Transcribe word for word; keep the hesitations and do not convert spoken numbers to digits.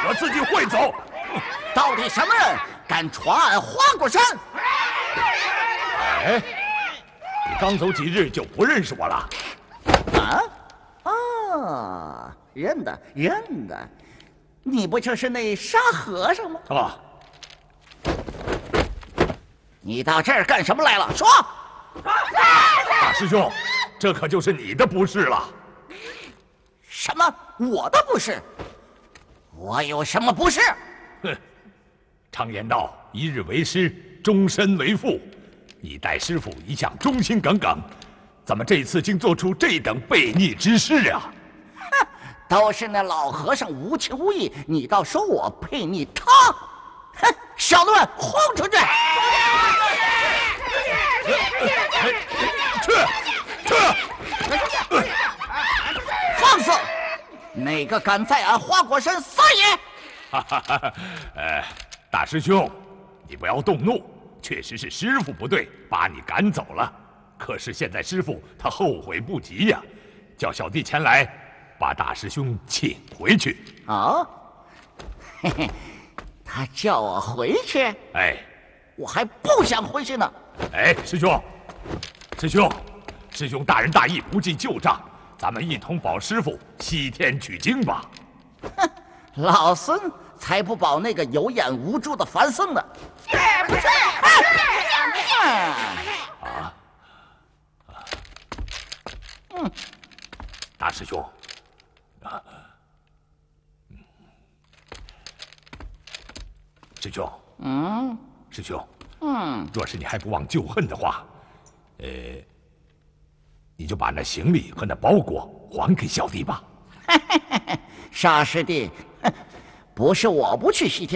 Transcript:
我自己会走。 到底什么人敢闯俺花果山？ 哎，你刚走几日就不认识我了？ 啊？哦，认得认得，你不就是那沙和尚吗？ 啊！ 你到这儿干什么来了？说！ 大师兄，这可就是你的不是了。 什么？我的不是？我有什么不是？ 哼！常言道，一日为师，终身为父。你待师傅一向忠心耿耿，怎么这次竟做出这等悖逆之事啊？ 哼，都是那老和尚无情无义，你倒说我悖逆他？哼，小子们，轰出去！ 去去！ 放肆！哪个敢在俺花果山撒野？ 哈哈哈！呃，大师兄，你不要动怒，确实是师傅不对，把你赶走了。可是现在师傅他后悔不及呀，叫小弟前来把大师兄请回去。 哦，嘿嘿，他叫我回去？ 哎， 我还不想回去呢。 哎，师兄，师兄，师兄大仁大义，不计旧账，咱们一同保师傅西天取经吧。 哼，老孙才不保那个有眼无珠的凡僧呢！ 是不是？ 啊！嗯，大师兄，啊，师兄， 嗯， 师兄， 嗯， 若是你还不忘旧恨的话，呃，你就把那行李和那包裹还给小弟吧。 傻师弟，不是我不去西天。